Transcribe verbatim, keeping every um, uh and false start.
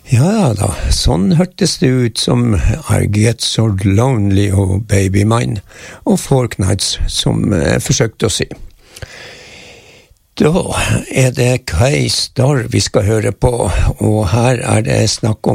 Ja da, sånn hørtes det ut som I Get So Lonely og Baby Mine, og Fork Nights som jeg forsøkte å si. Da er det Kay Starr vi skal høre på, og her er det snakk om